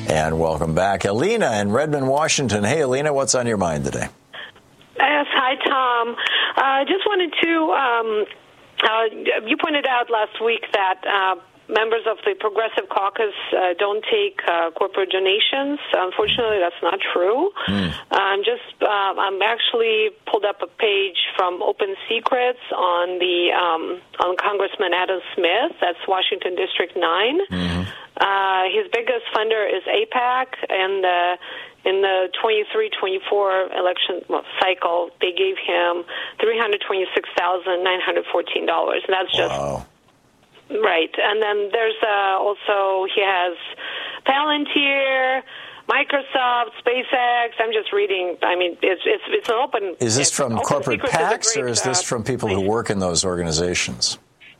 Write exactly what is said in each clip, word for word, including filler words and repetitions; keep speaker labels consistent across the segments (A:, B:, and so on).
A: And welcome back. Alina in Redmond, Washington. Hey, Alina, what's on your mind today?
B: Yes, hi, Tom. I uh, just wanted to, um, uh, you pointed out last week that uh, members of the Progressive Caucus uh, don't take uh, corporate donations. Unfortunately, that's not true. Mm. I'm just, uh, I'm actually pulled up a page from Open Secrets on the um, on Congressman Adam Smith. That's Washington District nine. Mm-hmm. Uh, his biggest funder is AIPAC, and uh, in the twenty-three twenty-four election cycle, they gave him three hundred twenty-six thousand nine hundred fourteen dollars, and that's just
A: wow.
B: Right. And then there's uh, also, he has Palantir, Microsoft, SpaceX. I'm just reading. I mean, it's it's it's an open.
A: Is this from corporate PACs, or is this from people who work in those organizations?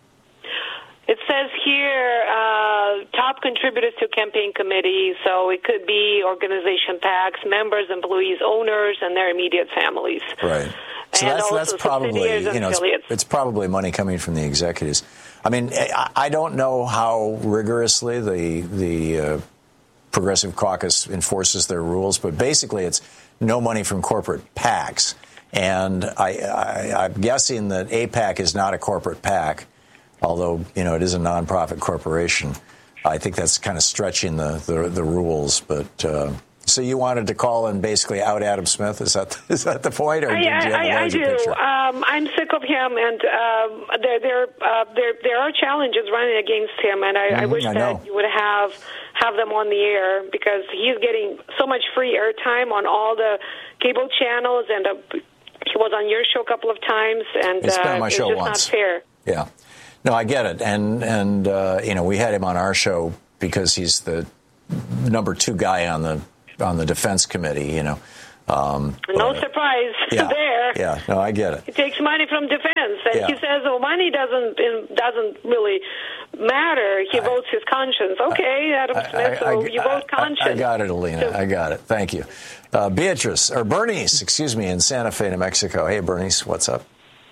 B: It says here, uh, top contributors to campaign committees, so it could be organization PACs, members, employees, owners, and their immediate families.
A: Right. So
B: and
A: that's, that's probably, you know, it's, it's probably money coming from the executives. I mean, I, I don't know how rigorously the the uh, Progressive Caucus enforces their rules, but basically it's no money from corporate PACs. And I, I, I'm guessing that AIPAC is not a corporate PAC. Although, you know, it is a nonprofit corporation. I think that's kind of stretching the, the, the rules. But uh, so you wanted to call and basically out Adam Smith? Is that is that the point? Or
B: I,
A: did you have
B: I,
A: a larger
B: I do.
A: picture?
B: Um, I'm sick of him, and um, there there uh, there there are challenges running against him, and I, mm-hmm, I wish I that you would have have them on the air, because he's getting so much free airtime on all the cable channels, and uh, he was on your show a couple of times, and
A: it's been on
B: uh,
A: my
B: it's
A: show
B: just
A: once.
B: Not fair.
A: Yeah. No, I get it. And, and uh, you know, we had him on our show because he's the number two guy on the on the defense committee, you know. Um,
B: no
A: but,
B: surprise
A: yeah,
B: there.
A: Yeah, no, I get it.
B: He takes money from defense, and
A: yeah.
B: he says, "Oh, money doesn't doesn't really matter. He I, votes his conscience." Okay, Adam Smith, I, I, so I, you
A: I,
B: vote conscience.
A: I, I got it, Alina. So, I got it. Thank you. Uh, Beatrice, or Bernice, excuse me, in Santa Fe, New Mexico. Hey, Bernice, what's up?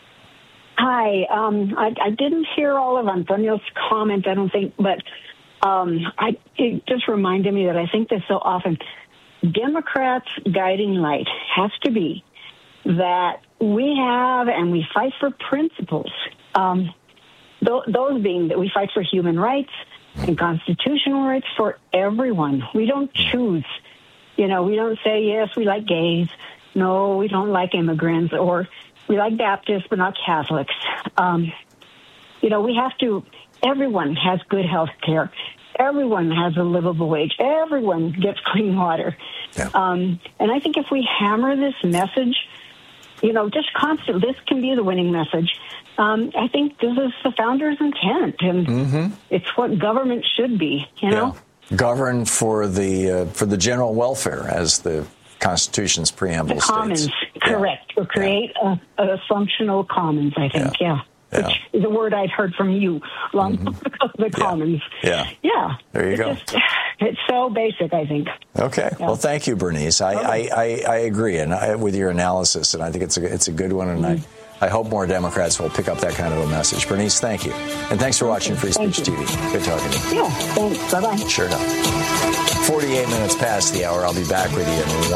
C: Hi. Um, I, I didn't hear all of Antonio's comment, I don't think, but um, I, it just reminded me that I think this so often. Democrats' guiding light has to be that we have and we fight for principles. Um, th- those being that we fight for human rights and constitutional rights for everyone. We don't choose. You know, we don't say, yes, we like gays. No, we don't like immigrants, or we like Baptists, but not Catholics. Um, you know, we have to, everyone has good health care. Everyone has a livable wage. Everyone gets clean water. Yeah. Um, and I think if we hammer this message, you know, just constant, this can be the winning message. Um, I think this is the founders' intent, and mm-hmm. it's what government should be, you know?
A: Yeah. Govern for the, uh, for the general welfare, as the Constitution's preamble
C: the
A: states.
C: Commons, correct. Yeah. Or create yeah. a, a functional commons, I think, yeah. yeah.
A: Yeah.
C: Which is a word I'd heard from you long mm-hmm. ago, the commons.
A: Yeah.
C: Yeah.
A: There you
C: it's
A: go.
C: Just, it's so basic, I think.
A: Okay. Yeah. Well, thank you, Bernice. I, I, I, I agree and I, with your analysis, and I think it's a, it's a good one, and mm-hmm. I, I hope more Democrats will pick up that kind of a message. Bernice, thank you. And thanks for watching Free Speech T V. Good talking to you.
C: Yeah, thanks. Bye-bye.
A: Sure enough. forty-eight minutes past the hour. I'll be back with you in